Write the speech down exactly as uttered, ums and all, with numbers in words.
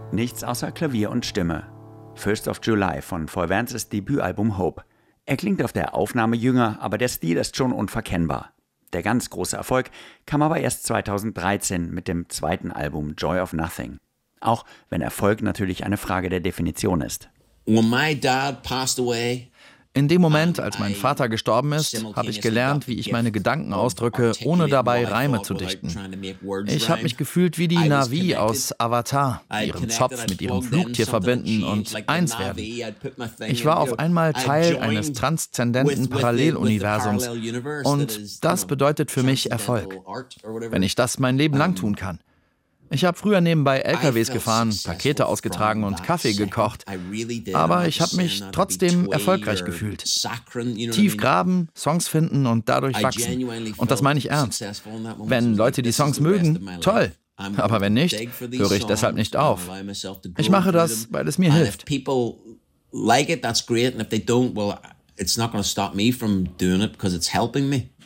Nichts außer Klavier und Stimme. First of July von Foy Vances Debütalbum Hope. Er klingt auf der Aufnahme jünger, aber der Stil ist schon unverkennbar. Der ganz große Erfolg kam aber erst zweitausenddreizehn mit dem zweiten Album Joy of Nothing. Auch wenn Erfolg natürlich eine Frage der Definition ist. When my dad passed away, In dem Moment, als mein Vater gestorben ist, habe ich gelernt, wie ich meine Gedanken ausdrücke, ohne dabei Reime zu dichten. Ich habe mich gefühlt wie die Na'vi aus Avatar, die ihren Zopf mit ihrem Flugtier verbinden und eins werden. Ich war auf einmal Teil eines transzendenten Paralleluniversums und das bedeutet für mich Erfolg, wenn ich das mein Leben lang tun kann. Ich habe früher nebenbei L K Ws gefahren, Pakete ausgetragen und Kaffee gekocht, aber ich habe mich trotzdem erfolgreich gefühlt. Tief graben, Songs finden und dadurch wachsen. Und das meine ich ernst. Wenn Leute die Songs mögen, toll. Aber wenn nicht, höre ich deshalb nicht auf. Ich mache das, weil es mir hilft. Like it, that's great, and if they don't, well, it's not going to stop me from doing it because it's helping me.